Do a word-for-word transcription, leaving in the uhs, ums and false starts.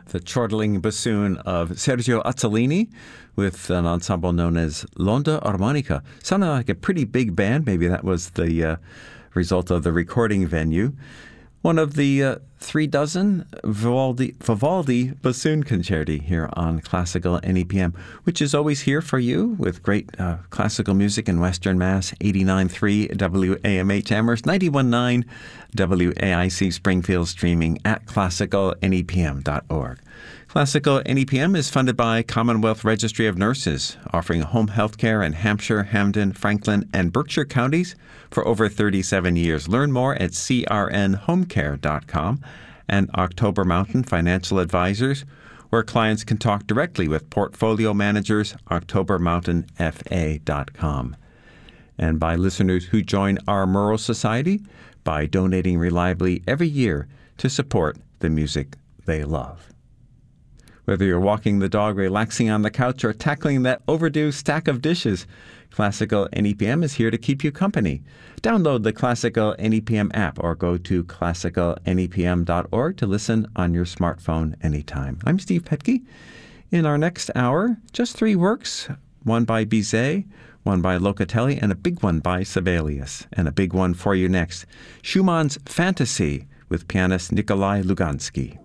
the chortling bassoon of Sergio Azzolini with an ensemble known as L'Onda Armonica. Sounded like a pretty big band. Maybe that was the uh, result of the recording venue. One of the uh, three dozen Vivaldi, Vivaldi bassoon concerti here on Classical N E P M, which is always here for you with great uh, classical music in Western Mass. eighty-nine point three W A M H Amherst, ninety-one point nine W A I C Springfield, streaming at classical N E P M dot org. Classical N E P M is funded by Commonwealth Registry of Nurses, offering home health care in Hampshire, Hampden, Franklin, and Berkshire counties for over thirty-seven years. Learn more at C R N home care dot com. And October Mountain Financial Advisors, where clients can talk directly with portfolio managers, october mountain f a dot com. And by listeners who join our Murrow Society by donating reliably every year to support the music they love. Whether you're walking the dog, relaxing on the couch, or tackling that overdue stack of dishes, Classical N E P M is here to keep you company. Download the Classical N E P M app or go to classical N E P M dot org to listen on your smartphone anytime. I'm Steve Petke. In our next hour, just three works, one by Bizet, one by Locatelli, and a big one by Sibelius. And a big one for you next, Schumann's Fantasy with pianist Nikolai Lugansky.